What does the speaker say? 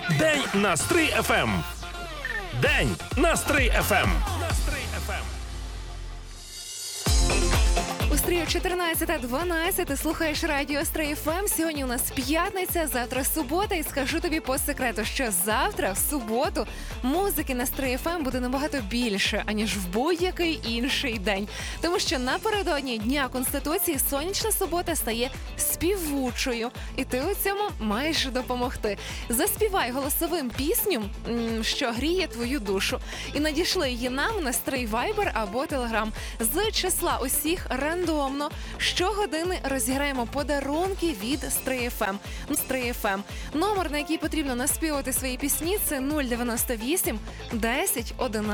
День на Стрий ФМ. День на Стрий ФМ. У стрію 14:12 ти слухаєш радіо Стрий ФМ. Сьогодні у нас п'ятниця, завтра субота. І скажу тобі по секрету, що завтра, в суботу, музики на Стрий ФМ буде набагато більше, аніж в будь-який інший день. Тому що напередодні Дня Конституції сонячна субота стає співучою. І ти у цьому маєш допомогти. Заспівай голосовим пісню, що гріє твою душу. І надійшли її нам на Стрий Вайбер або Телеграм. З числа усіх рандомно щогодини розіграємо подарунки від Стрий ФМ. Стрий ФМ. Номер, на який потрібно наспівати свої пісні, це 098 10 11